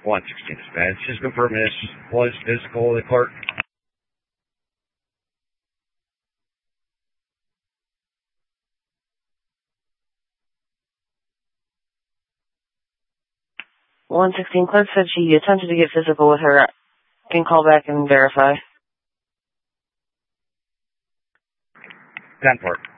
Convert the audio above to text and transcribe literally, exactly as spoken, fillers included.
one sixteen dispatch. Just confirm this was physical of the clerk. one sixteen clerk said she attempted to get physical with her. Can call back and verify. ten clerk.